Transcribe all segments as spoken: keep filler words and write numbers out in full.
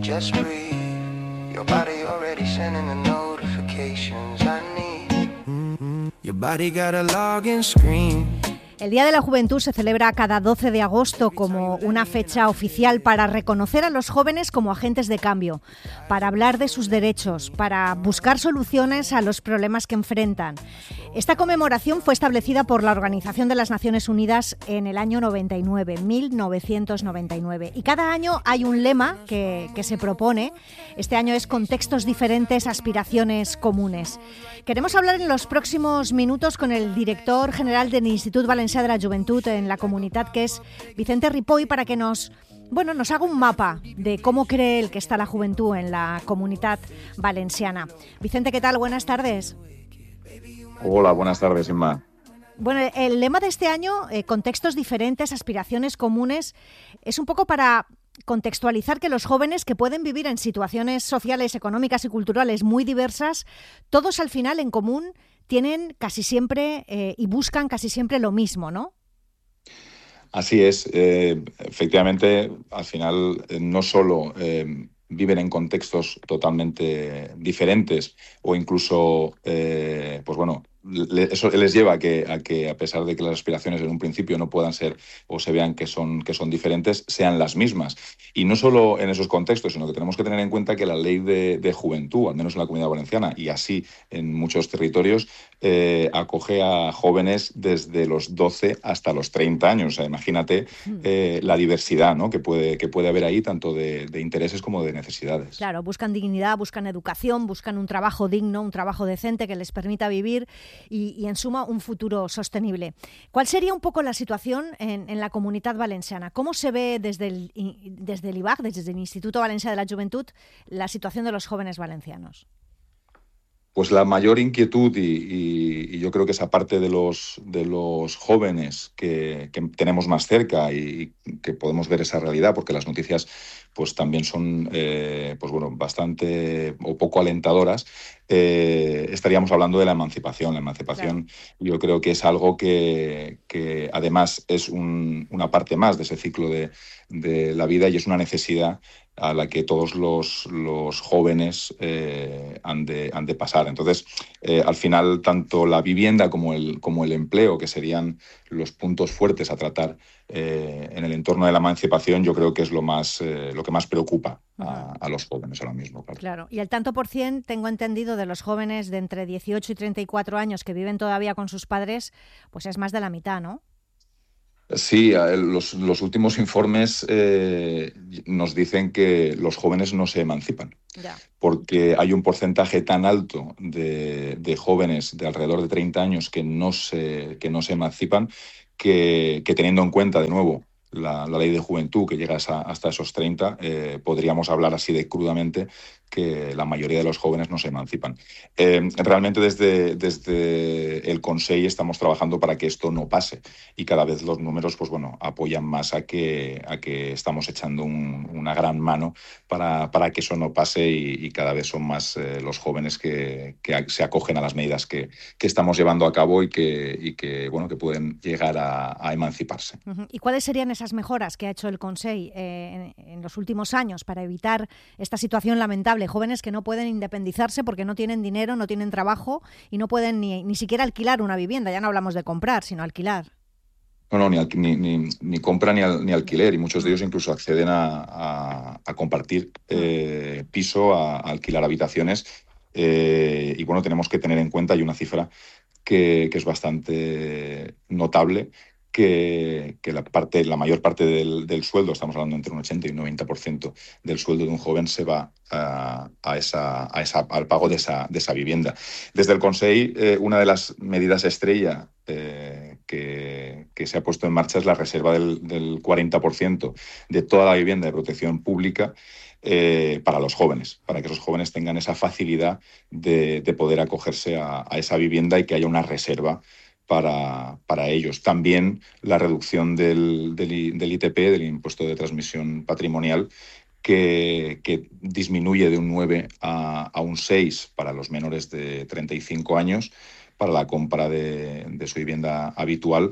just breathe. Your body already sending the notifications I need. Your body got a login screen. El Día de la Juventud se celebra cada doce de agosto como una fecha oficial para reconocer a los jóvenes como agentes de cambio, para hablar de sus derechos, para buscar soluciones a los problemas que enfrentan. Esta conmemoración fue establecida por la Organización de las Naciones Unidas en el año noventa y nueve, mil novecientos noventa y nueve. Y cada año hay un lema que, que se propone. Este año es contextos diferentes, aspiraciones comunes. Queremos hablar en los próximos minutos con el director general del Institut Valencià de la Joventut en la comunidad, que es Vicente Ripoll, para que nos, bueno, nos haga un mapa de cómo cree él que está la juventud en la comunidad valenciana. Vicente, ¿qué tal? Buenas tardes. Hola, buenas tardes, Inma. Bueno, el lema de este año, eh, contextos diferentes, aspiraciones comunes, es un poco para contextualizar que los jóvenes que pueden vivir en situaciones sociales, económicas y culturales muy diversas, todos al final en común tienen casi siempre eh, y buscan casi siempre lo mismo, ¿no? Así es. Eh, efectivamente, al final eh, no solo eh, viven en contextos totalmente diferentes o incluso, eh, pues bueno, le, eso les lleva a que, a que, a pesar de que las aspiraciones en un principio no puedan ser o se vean que son, que son diferentes, sean las mismas. Y no solo en esos contextos, sino que tenemos que tener en cuenta que la ley de, de juventud, al menos en la Comunidad Valenciana y así en muchos territorios, eh, acoge a jóvenes desde los doce hasta los treinta años. O sea, imagínate eh, la diversidad, ¿no?, que puede, que puede haber ahí, tanto de, de intereses como de necesidades. Claro, buscan dignidad, buscan educación, buscan un trabajo digno, un trabajo decente que les permita vivir y, y en suma, un futuro sostenible. ¿Cuál sería un poco la situación en, en la Comunidad Valenciana? ¿Cómo se ve desde el, desde el I B A C, desde el Instituto Valencià de la Joventut, la situación de los jóvenes valencianos? Pues la mayor inquietud y, y, y yo creo que esa parte de los, de los jóvenes que, que tenemos más cerca y, y que podemos ver esa realidad, porque las noticias pues también son eh, pues bueno, bastante o poco alentadoras, eh, estaríamos hablando de la emancipación. La emancipación, claro, yo creo que es algo que, que además es un, una parte más de ese ciclo de, de la vida y es una necesidad a la que todos los, los jóvenes eh, han, de, han de pasar. Entonces, eh, al final, tanto la vivienda como el, como el empleo, que serían los puntos fuertes a tratar eh, en el entorno de la emancipación, yo creo que es lo, más, eh, lo que más preocupa a, a los jóvenes ahora mismo. Claro. Claro. Y el tanto por cien, tengo entendido, de los jóvenes de entre dieciocho y treinta y cuatro años que viven todavía con sus padres, pues es más de la mitad, ¿no? Sí, los, los últimos informes eh, nos dicen que los jóvenes no se emancipan, ya, porque hay un porcentaje tan alto de, de jóvenes de alrededor de treinta años que no se, que no se emancipan, que, que teniendo en cuenta, de nuevo, la, la ley de juventud que llega hasta, hasta esos treinta, eh, podríamos hablar así de crudamente que la mayoría de los jóvenes no se emancipan. Eh, realmente desde, desde el Consell estamos trabajando para que esto no pase y cada vez los números pues, bueno, apoyan más a que, a que estamos echando un, una gran mano para, para que eso no pase y, y cada vez son más eh, los jóvenes que, que se acogen a las medidas que, que estamos llevando a cabo y que, y que, bueno, que pueden llegar a, a emanciparse. Uh-huh. ¿Y cuáles serían esas mejoras que ha hecho el Consell eh, en, en los últimos años para evitar esta situación lamentable? Jóvenes que no pueden independizarse porque no tienen dinero, no tienen trabajo y no pueden ni, ni siquiera alquilar una vivienda. Ya no hablamos de comprar, sino alquilar. No, no, ni, ni, ni, ni compra ni, al, ni alquiler, y muchos de ellos incluso acceden a, a, a compartir eh, piso, a, a alquilar habitaciones. Eh, y bueno, tenemos que tener en cuenta, hay una cifra que, que es bastante notable, que, que la, parte, la mayor parte del, del sueldo, estamos hablando entre un ochenta y un noventa por ciento del sueldo de un joven, se va a, a esa, a esa, al pago de esa, de esa vivienda. Desde el Consell, eh, una de las medidas estrella eh, que, que se ha puesto en marcha es la reserva del, del cuarenta por ciento de toda la vivienda de protección pública eh, para los jóvenes, para que esos jóvenes tengan esa facilidad de, de poder acogerse a, a esa vivienda y que haya una reserva Para, para ellos. También la reducción del, del, del I T P, del impuesto de transmisión patrimonial, que, que disminuye de un nueve a, a un seis para los menores de treinta y cinco años, para la compra de, de su vivienda habitual.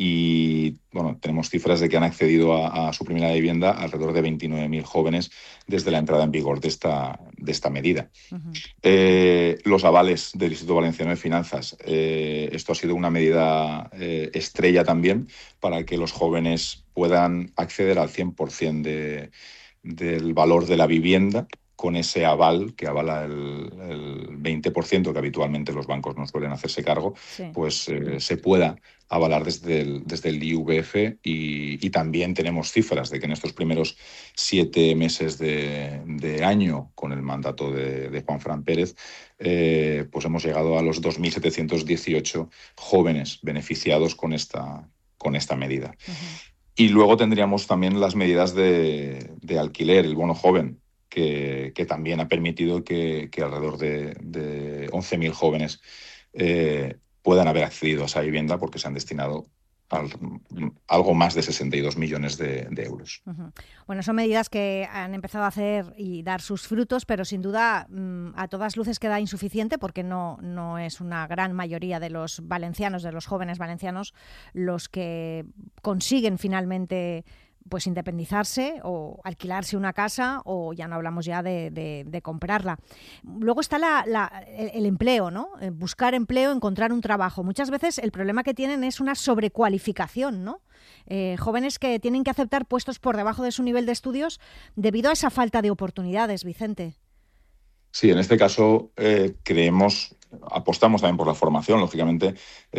Y bueno, tenemos cifras de que han accedido a, a su primera vivienda alrededor de veintinueve mil jóvenes desde la entrada en vigor de esta, de esta medida. Uh-huh. Eh, los avales del Instituto Valenciano de Finanzas. Eh, esto ha sido una medida eh, estrella también para que los jóvenes puedan acceder al cien por ciento de, del valor de la vivienda, con ese aval que avala el, el veinte por ciento que habitualmente los bancos no suelen hacerse cargo, sí. pues eh, se pueda avalar desde el, desde el I V F y, y también tenemos cifras de que en estos primeros siete meses de, de año con el mandato de, de Juanfran Pérez, eh, pues hemos llegado a los dos mil setecientos dieciocho jóvenes beneficiados con esta, con esta medida. Uh-huh. Y luego tendríamos también las medidas de, de alquiler, el bono joven, Que, que también ha permitido que, que alrededor de, de once mil jóvenes eh, puedan haber accedido a esa vivienda porque se han destinado al, algo más de sesenta y dos millones de, de euros. Uh-huh. Bueno, son medidas que han empezado a hacer y dar sus frutos, pero sin duda a todas luces queda insuficiente porque no, no es una gran mayoría de los valencianos, de los jóvenes valencianos, los que consiguen finalmente pues independizarse o alquilarse una casa, o ya no hablamos ya de, de, de comprarla. Luego está la, la, el, el empleo, ¿no? Buscar empleo, encontrar un trabajo. Muchas veces el problema que tienen es una sobrecualificación, ¿no? Eh, jóvenes que tienen que aceptar puestos por debajo de su nivel de estudios debido a esa falta de oportunidades, Vicente. Sí, en este caso eh, creemos, apostamos también por la formación, lógicamente,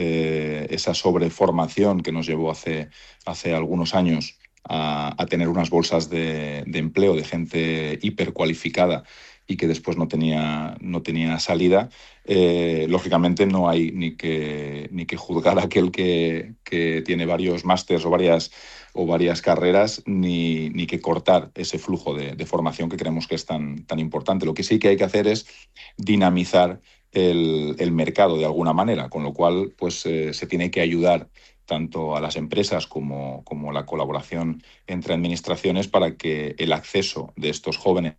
eh, esa sobreformación que nos llevó hace, hace algunos años A, a tener unas bolsas de, de empleo de gente hipercualificada y que después no tenía, no tenía salida, eh, lógicamente no hay ni que, ni que juzgar a aquel que, que tiene varios másters o varias, o varias carreras, ni, ni que cortar ese flujo de, de formación que creemos que es tan, tan importante. Lo que sí que hay que hacer es dinamizar el, el mercado de alguna manera, con lo cual pues, eh, se tiene que ayudar tanto a las empresas como, como la colaboración entre administraciones para que el acceso de estos jóvenes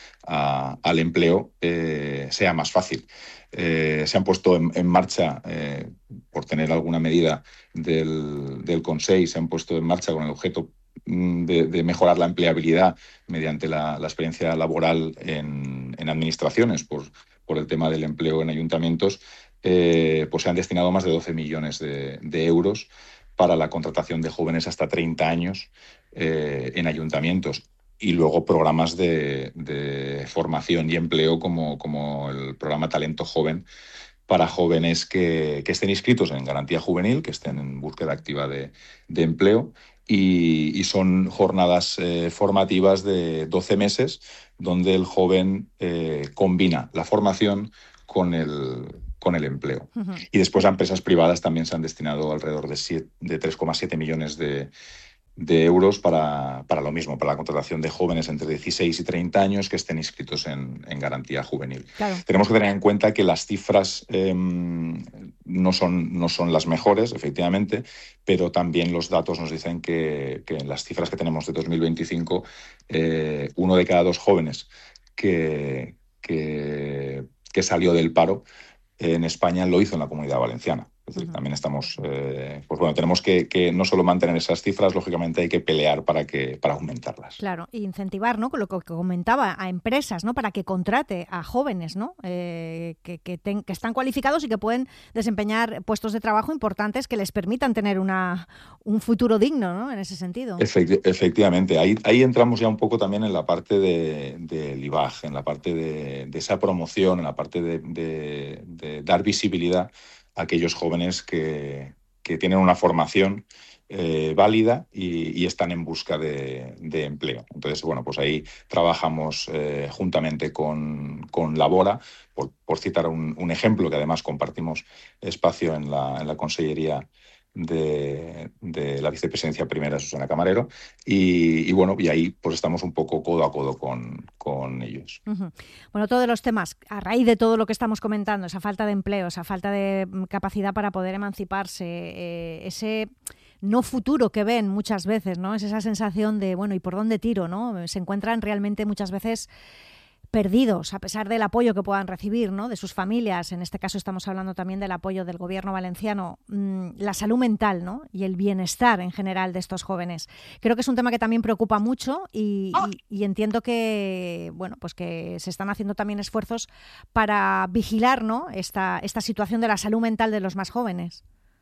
a, al empleo eh, sea más fácil. Eh, se han puesto en, en marcha, eh, por tener alguna medida del, del Consell, se han puesto en marcha con el objeto de, de mejorar la empleabilidad mediante la, la experiencia laboral en, en administraciones por, por el tema del empleo en ayuntamientos. Eh, pues se han destinado más de doce millones de, de euros para la contratación de jóvenes hasta treinta años eh, en ayuntamientos, y luego programas de, de formación y empleo como, como el programa Talento Joven para jóvenes que, que estén inscritos en Garantía Juvenil, que estén en búsqueda activa de, de empleo, y, y son jornadas eh, formativas de doce meses donde el joven eh, combina la formación con el, con el empleo. Uh-huh. Y después a empresas privadas también se han destinado alrededor de, de tres coma siete millones de, de euros para, para lo mismo, para la contratación de jóvenes entre dieciséis y treinta años que estén inscritos en, en Garantía Juvenil. Claro. Tenemos que tener en cuenta que las cifras eh, no, son, no son las mejores, efectivamente, pero también los datos nos dicen que, que en las cifras que tenemos de dos mil veinticinco, eh, uno de cada dos jóvenes que, que, que salió del paro en España lo hizo en la Comunidad Valenciana. Es decir, uh-huh. también estamos, eh, pues bueno, tenemos que, que no solo mantener esas cifras, lógicamente hay que pelear para que para aumentarlas. Claro, y incentivar, ¿no? Con lo que comentaba, a empresas, ¿no? Para que contrate a jóvenes, ¿no? Eh, que, que, ten, que están cualificados y que pueden desempeñar puestos de trabajo importantes que les permitan tener una, un futuro digno, ¿no? En ese sentido. Efecti- efectivamente, ahí, ahí entramos ya un poco también en la parte de, del I B A G, en la parte de, de esa promoción, en la parte de, de, de dar visibilidad a aquellos jóvenes que, que tienen una formación eh, válida y, y están en busca de, de empleo. Entonces, bueno, pues ahí trabajamos eh, juntamente con, con Labora, por, por citar un, un ejemplo, que además compartimos espacio en la, en la Consellería de, de la vicepresidencia primera, Susana Camarero, y, y bueno, y ahí pues estamos un poco codo a codo con, con ellos. Uh-huh. Bueno, todos los temas, a raíz de todo lo que estamos comentando, esa falta de empleo, esa falta de capacidad para poder emanciparse, eh, ese no futuro que ven muchas veces, ¿no? Es esa sensación de, bueno, ¿y por dónde tiro, no? Se encuentran realmente muchas veces perdidos, a pesar del apoyo que puedan recibir, ¿no?, de sus familias. En este caso estamos hablando también del apoyo del gobierno valenciano, mmm, la salud mental, ¿no?, y el bienestar en general de estos jóvenes. Creo que es un tema que también preocupa mucho y, y, y entiendo que, bueno, pues que se están haciendo también esfuerzos para vigilar, ¿no?, esta, esta situación de la salud mental de los más jóvenes.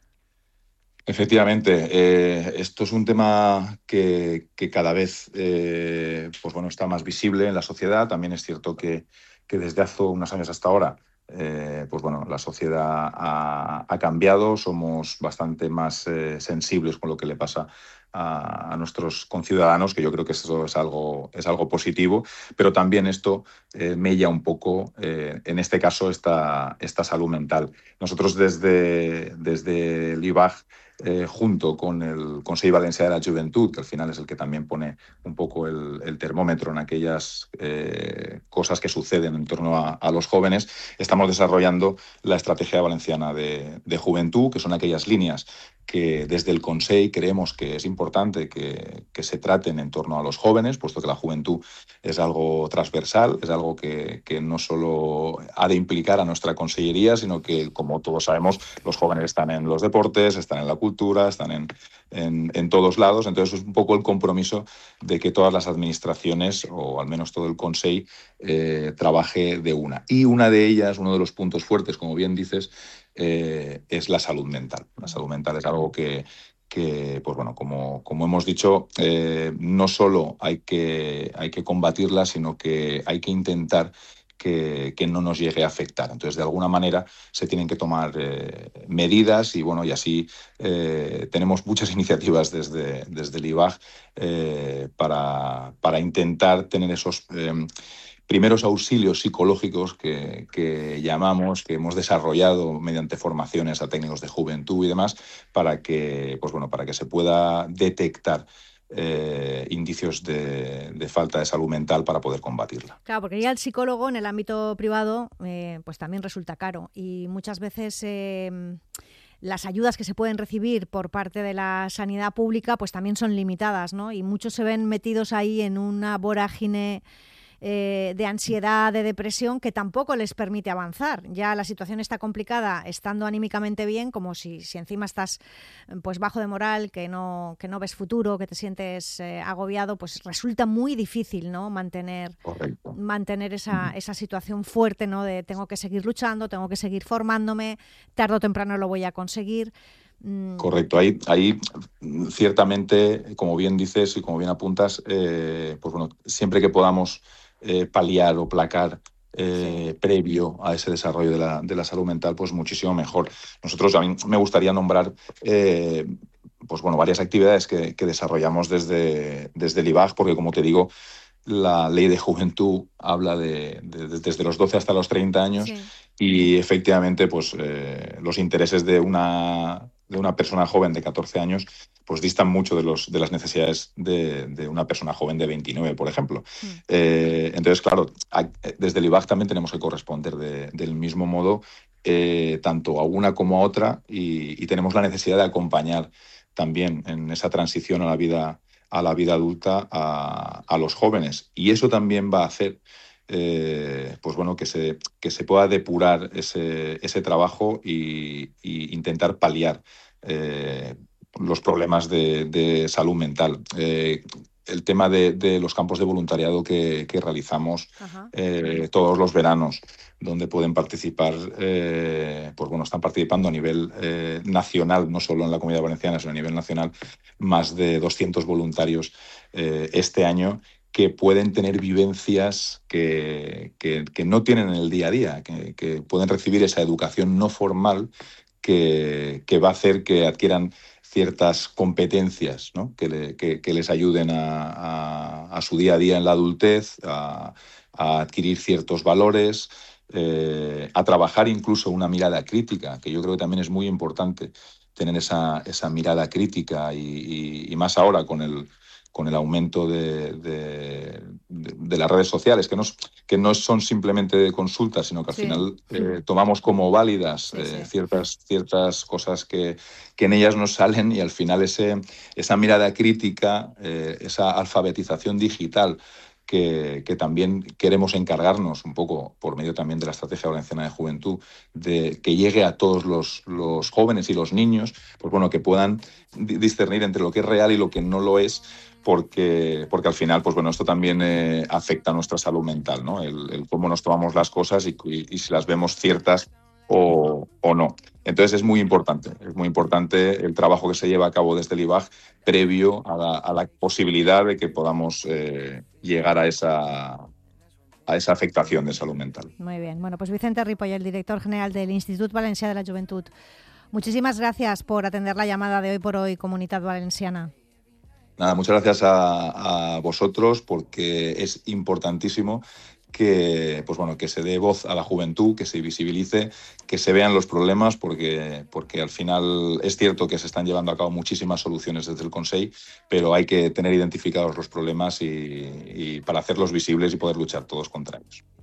Efectivamente, eh, esto es un tema que, que cada vez eh, pues bueno, está más visible en la sociedad. También es cierto que, que desde hace unos años hasta ahora eh, pues bueno, la sociedad ha, ha cambiado, somos bastante más eh, sensibles con lo que le pasa a, a nuestros conciudadanos, que yo creo que eso es algo, es algo positivo, pero también esto eh, mella un poco, eh, en este caso, esta, esta salud mental. Nosotros desde, desde el I B A G, Eh, junto con el Consell Valencià de la Juventud, que al final es el que también pone un poco el, el termómetro en aquellas eh, cosas que suceden en torno a, a los jóvenes, estamos desarrollando la Estrategia Valenciana de, de Juventud, que son aquellas líneas que desde el Consell creemos que es importante que, que se traten en torno a los jóvenes, puesto que la juventud es algo transversal, es algo que, que no solo ha de implicar a nuestra consellería, sino que, como todos sabemos, los jóvenes están en los deportes, están en la cultura, están en, en, en todos lados. Entonces es un poco el compromiso de que todas las administraciones, o al menos todo el Consell, eh, trabaje de una. Y una de ellas, uno de los puntos fuertes, como bien dices, eh, es la salud mental. La salud mental es algo que, que pues bueno, como, como hemos dicho, eh, no solo hay que, hay que combatirla, sino que hay que intentar Que, que no nos llegue a afectar. Entonces, de alguna manera, se tienen que tomar eh, medidas y, bueno, y así eh, tenemos muchas iniciativas desde, desde el I B A G eh, para, para intentar tener esos eh, primeros auxilios psicológicos que, que llamamos, que hemos desarrollado mediante formaciones a técnicos de juventud y demás, para que, pues bueno, para que se pueda detectar Eh, indicios de, de falta de salud mental para poder combatirla. Claro, porque ya el psicólogo en el ámbito privado eh, pues también resulta caro y muchas veces eh, las ayudas que se pueden recibir por parte de la sanidad pública pues también son limitadas, ¿no? Y muchos se ven metidos ahí en una vorágine Eh, de ansiedad, de depresión, que tampoco les permite avanzar. Ya la situación está complicada estando anímicamente bien, como si, si encima estás pues bajo de moral, que no, que no ves futuro, que te sientes eh, agobiado, pues resulta muy difícil, ¿no?, mantener, Correcto. mantener esa, esa situación fuerte, ¿no?, de tengo que seguir luchando, tengo que seguir formándome, tarde o temprano lo voy a conseguir. Correcto, ahí, ahí ciertamente, como bien dices y como bien apuntas, eh, pues bueno, siempre que podamos eh, paliar o placar eh, sí. previo a ese desarrollo de la, de la salud mental, pues muchísimo mejor. Nosotros, a mí me gustaría nombrar eh, pues bueno, varias actividades que, que desarrollamos desde, desde el I B A G, porque como te digo, la ley de juventud habla de, de, de desde los doce hasta los treinta años, sí. Y efectivamente pues eh, los intereses de una, de una persona joven de catorce años pues distan mucho de, los, de las necesidades de, de una persona joven de veintinueve, por ejemplo. Mm. Eh, entonces, claro, desde el I B A G también tenemos que corresponder de, del mismo modo eh, tanto a una como a otra y, y tenemos la necesidad de acompañar también en esa transición a la vida a la vida adulta a, a los jóvenes. Y eso también va a hacer eh, pues bueno, que, se, que se pueda depurar ese, ese trabajo y, y intentar paliar eh, los problemas de, de salud mental. Eh, el tema de, de los campos de voluntariado que, que realizamos eh, todos los veranos, donde pueden participar, eh, pues bueno, están participando a nivel eh, nacional, no solo en la Comunidad Valenciana, sino a nivel nacional, más de doscientos voluntarios eh, este año, que pueden tener vivencias que, que, que no tienen en el día a día, que, que pueden recibir esa educación no formal que, que va a hacer que adquieran ciertas competencias, ¿no?, que, le, que, que les ayuden a, a, a su día a día en la adultez, a, a adquirir ciertos valores, eh, a trabajar incluso una mirada crítica, que yo creo que también es muy importante tener esa, esa mirada crítica y, y, y más ahora con el, con el aumento de, de, de, de las redes sociales, que no, que no son simplemente de consultas, sino que al sí. final eh, tomamos como válidas sí, eh, sí. Ciertas, ciertas cosas que, que en ellas nos salen y al final ese, esa mirada crítica, eh, esa alfabetización digital que, que también queremos encargarnos un poco, por medio también de la Estrategia Valenciana de Juventud, de que llegue a todos los, los jóvenes y los niños, pues bueno, que puedan discernir entre lo que es real y lo que no lo es, porque, porque al final, pues bueno, esto también eh, afecta a nuestra salud mental, ¿no? El, el cómo nos tomamos las cosas y, y, y si las vemos ciertas o, o no. Entonces es muy importante, es muy importante el trabajo que se lleva a cabo desde el I B A G previo a la, a la posibilidad de que podamos eh, llegar a esa, a esa afectación de salud mental. Muy bien. Bueno, pues Vicente Ripoll, el director general del Institut Valencià de la Juventud. Muchísimas gracias por atender la llamada de Hoy por Hoy, Comunitat Valenciana. Nada, muchas gracias a, a vosotros, porque es importantísimo que, pues bueno, que se dé voz a la juventud, que se visibilice, que se vean los problemas, porque, porque al final es cierto que se están llevando a cabo muchísimas soluciones desde el Consell, pero hay que tener identificados los problemas y, y para hacerlos visibles y poder luchar todos contra ellos.